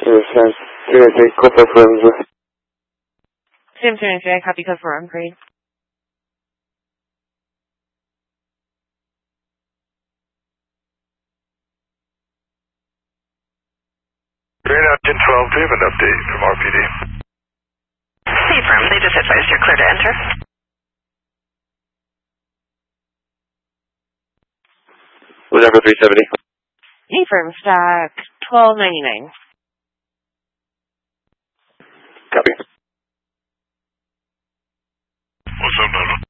Sam 393, copy confirmed. Sam 393, I copy confirmed, grade. Grade out 1012, do you have an update from RPD? Hey, firm, they just advised you're clear to enter. Whatever 370. Hey, firm, stock 1299. Copy. What's up, Nono?